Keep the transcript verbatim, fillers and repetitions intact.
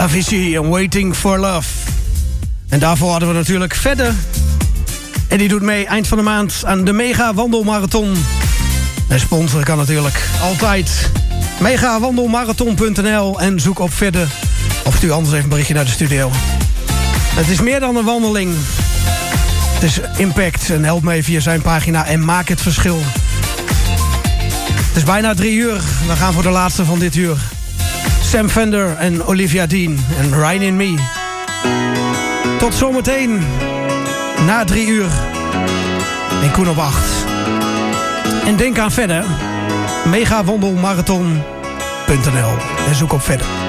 Avicii en Waiting for Love. En daarvoor hadden we natuurlijk Fedde. En die doet mee eind van de maand aan de Mega Wandelmarathon. En sponsoren kan natuurlijk altijd. mega wandelmarathon punt n l en zoek op Fedde. Of stuur anders even een berichtje naar de studio. Het is meer dan een wandeling. Het is impact en help mee via zijn pagina en maak het verschil. Het is bijna drie uur. We gaan voor de laatste van dit uur. Sam Fender en Olivia Dean en Ryan in Me. Tot zometeen. Na drie uur. En Koen op acht. En denk aan verder. mega wandelmarathon punt n l en zoek op verder.